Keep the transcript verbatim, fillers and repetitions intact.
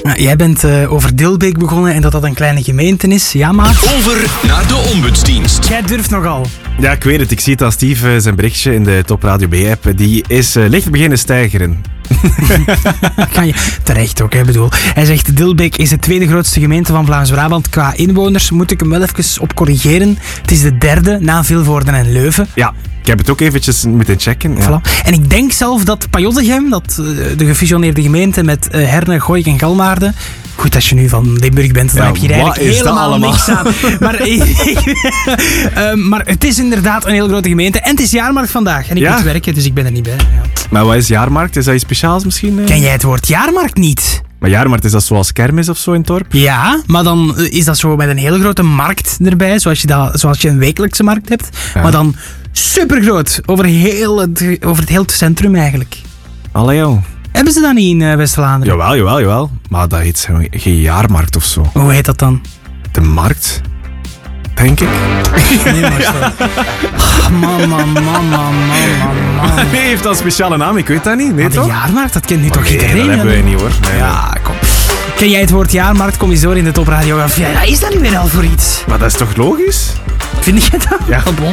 Ja, jij bent uh, over Dilbeek begonnen en dat dat een kleine gemeente is. Ja, maat? Over naar de ombudsdienst. Jij durft nogal. Ja, ik weet het. Ik zie het aan Steve, uh, zijn berichtje in de Top Radio B-app. Die is uh, licht beginnen stijgeren. Kan je terecht ook, hè, bedoel. Hij zegt, Dilbeek is de tweede grootste gemeente van Vlaams-Brabant qua inwoners. Moet ik hem wel even op corrigeren. Het is de derde, na Vilvoorde en Leuven. Ja, ik heb het ook eventjes moeten checken. Ja. Voilà. En ik denk zelf dat Pajottegem, dat uh, de gefusioneerde gemeente met uh, Herne, Gooik en Galmaarden. Goed, als je nu van Limburg bent, dan ja, heb je hier eigenlijk helemaal niks aan. Maar, uh, maar het is inderdaad een heel grote gemeente. En het is jaarmarkt vandaag. En ik ja? moet werken, dus ik ben er niet bij. Ja. Maar wat is jaarmarkt? Is dat iets speciaals misschien? Uh? Ken jij het woord jaarmarkt niet? Maar jaarmarkt, is dat zoals kermis of zo in het dorp? Ja, maar dan is dat zo met een hele grote markt erbij. Zoals je, dat, zoals je een wekelijkse markt hebt. Ja. Maar dan supergroot. Over, heel het, over het hele centrum eigenlijk. Allee joh. Hebben ze dat niet in uh, West-Vlaanderen? Jawel, jawel, jawel. Maar dat heet geen jaarmarkt of zo. Hoe heet dat dan? De markt. Denk ik. Nee, maar zo. Oh, man, man, man, man, man, man. Nee, heeft dat een speciale naam? Ik weet dat niet. Nee, maar de toch? jaarmarkt, dat kent nu toch nee, iedereen? dat hebben wij niet hoor. Nee, ja, kom. Ken jij het woord jaarmarkt? Kom eens door in de Top Radio. Ja, is dat nu weer al voor iets? Maar dat is toch logisch? Vind je dat? Ja.